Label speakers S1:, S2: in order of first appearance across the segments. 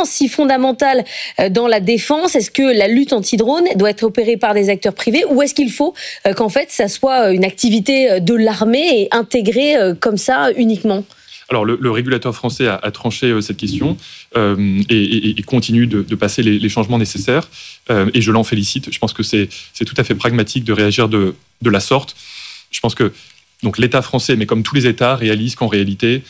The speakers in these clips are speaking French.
S1: vraiment si fondamentale dans la défense? Est-ce que la lutte anti-drone doit être opérée par des acteurs privés ou est-ce qu'il faut qu'en fait ça soit une activité de l'armée et intégrée comme ça uniquement?
S2: Alors, le régulateur français a tranché cette question et continue de passer les changements nécessaires. Et je l'en félicite. Je pense que c'est tout à fait pragmatique de réagir de la sorte. Je pense que donc, l'État français, mais comme tous les États, réalise qu'en réalité,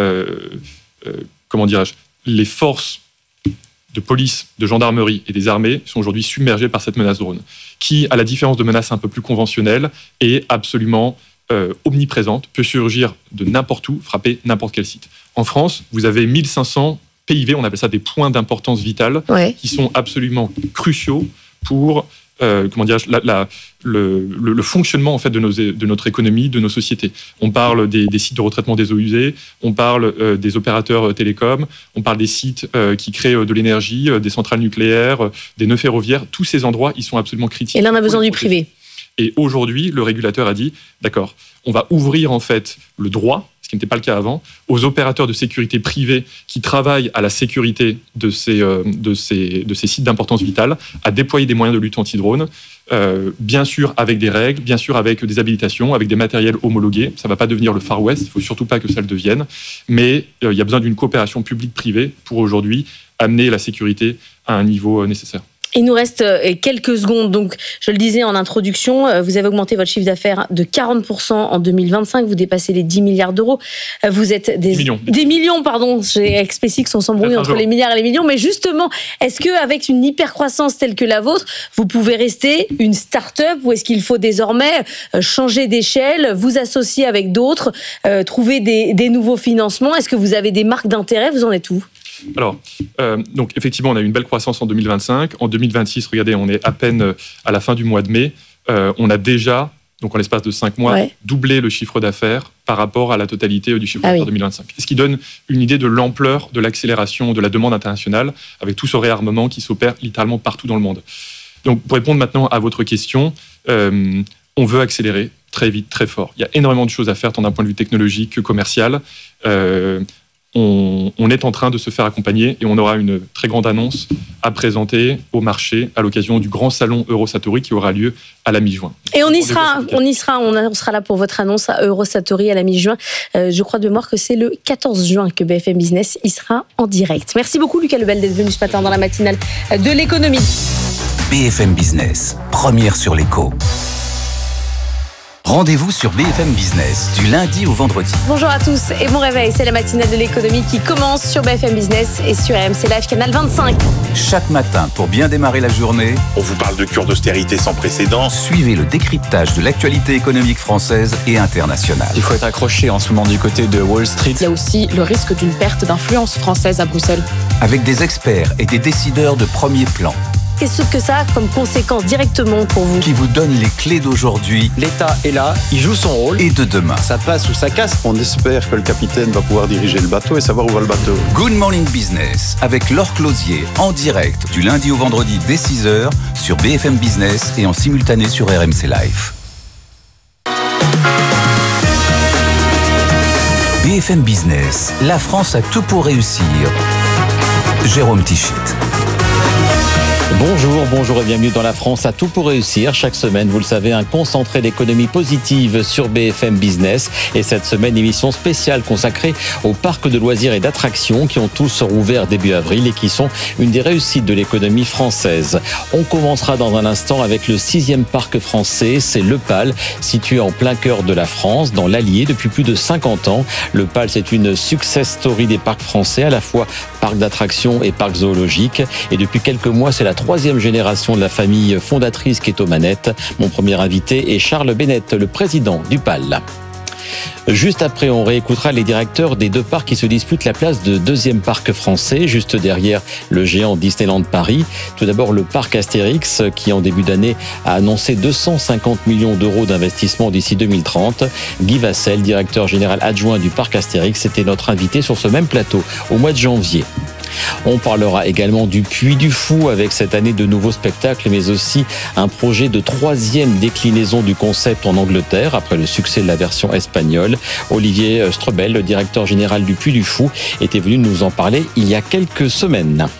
S2: les forces de police, de gendarmerie et des armées sont aujourd'hui submergées par cette menace drone, qui, à la différence de menaces un peu plus conventionnelles, est absolument omniprésente, peut surgir de n'importe où, frapper n'importe quel site. En France, vous avez 1500 PIV, on appelle ça des points d'importance vitale, qui sont absolument cruciaux pour le fonctionnement en fait, de notre économie, de nos sociétés. On parle des sites de retraitement des eaux usées, on parle des opérateurs télécoms, on parle des sites qui créent de l'énergie, des centrales nucléaires, des nœuds ferroviaires. Tous ces endroits, ils sont absolument critiques.
S1: Et là, on a besoin du privé.
S2: Et aujourd'hui, le régulateur a dit, d'accord, on va ouvrir en fait le droit, ce qui n'était pas le cas avant, aux opérateurs de sécurité privés qui travaillent à la sécurité de ces sites d'importance vitale, à déployer des moyens de lutte anti-drone, bien sûr avec des règles, bien sûr avec des habilitations, avec des matériels homologués. Ça ne va pas devenir le Far West, il ne faut surtout pas que ça le devienne, mais il y a besoin d'une coopération publique-privée pour aujourd'hui amener la sécurité à un niveau nécessaire.
S1: Il nous reste quelques secondes. Donc, je le disais en introduction, vous avez augmenté votre chiffre d'affaires de 40% en 2025. Vous dépassez les 10 milliards d'euros. Vous êtes des millions, pardon. J'ai avec SpaceX, on s'embrouille entre les milliards et les millions. Mais justement, est-ce qu'avec une hypercroissance telle que la vôtre, vous pouvez rester une start-up ou est-ce qu'il faut désormais changer d'échelle, vous associer avec d'autres, trouver des nouveaux financements? Est-ce que vous avez des marques d'intérêt? Vous en êtes où?
S2: Alors, donc effectivement, on a eu une belle croissance en 2025. En 2026, regardez, on est à peine à la fin du mois de mai. On a déjà, donc en l'espace de 5 mois, doublé le chiffre d'affaires par rapport à la totalité du chiffre d'affaires 2025. Ce qui donne une idée de l'ampleur de l'accélération de la demande internationale avec tout ce réarmement qui s'opère littéralement partout dans le monde. Donc, pour répondre maintenant à votre question, on veut accélérer très vite, très fort. Il y a énormément de choses à faire, tant d'un point de vue technologique que commercial. On est en train de se faire accompagner et on aura une très grande annonce à présenter au marché à l'occasion du grand salon Eurosatory qui aura lieu à la mi-juin.
S1: Et on sera là pour votre annonce à Eurosatory à la mi-juin. Je crois de mémoire que c'est le 14 juin que BFM Business y sera en direct. Merci beaucoup Lucas Lebel d'être venu ce matin dans la matinale de l'économie.
S3: BFM Business, première sur l'écho. Rendez-vous sur BFM Business, du lundi au vendredi.
S1: Bonjour à tous et bon réveil, c'est la matinale de l'économie qui commence sur BFM Business et sur RMC Live, canal 25.
S3: Chaque matin, pour bien démarrer la journée,
S4: on vous parle de cure d'austérité sans précédent.
S3: Suivez le décryptage de l'actualité économique française et internationale.
S5: Il faut être accroché en ce moment du côté de Wall Street.
S6: Il y a aussi le risque d'une perte d'influence française à Bruxelles.
S3: Avec des experts et des décideurs de premier plan.
S1: Qu'est-ce que ça a comme conséquence directement pour vous?
S3: Qui vous donne les clés d'aujourd'hui.
S5: L'État est là, il joue son rôle.
S3: Et de demain.
S5: Ça passe ou ça casse.
S7: On espère que le capitaine va pouvoir diriger le bateau et savoir où va le bateau.
S3: Good Morning Business avec Laure Closier en direct du lundi au vendredi dès 6h sur BFM Business et en simultané sur RMC Live. BFM Business, la France a tout pour réussir. Jérôme Tichit.
S8: Bonjour et bienvenue dans La France a tout pour réussir. Chaque semaine, vous le savez, un concentré d'économie positive sur BFM Business. Et cette semaine, émission spéciale consacrée aux parcs de loisirs et d'attractions qui ont tous rouvert début avril et qui sont une des réussites de l'économie française. On commencera dans un instant avec le 6e parc français, c'est Le Pal, situé en plein cœur de la France, dans l'Allier, depuis plus de 50 ans. Le Pal, c'est une success story des parcs français, à la fois parc d'attractions et parc zoologique. Et depuis quelques mois, c'est la 3e génération de la famille fondatrice qui est aux manettes. Mon premier invité est Charles Bennett, le président du PAL. Juste après, on réécoutera les directeurs des deux parcs qui se disputent la place de 2e parc français, juste derrière le géant Disneyland Paris. Tout d'abord, le parc Astérix, qui en début d'année a annoncé 250 millions d'euros d'investissement d'ici 2030. Guy Vassel, directeur général adjoint du parc Astérix, était notre invité sur ce même plateau au mois de janvier. On parlera également du Puy du Fou avec cette année de nouveaux spectacles, mais aussi un projet de 3e déclinaison du concept en Angleterre après le succès de la version espagnole. Olivier Strebel, le directeur général du Puy du Fou, était venu nous en parler il y a quelques semaines.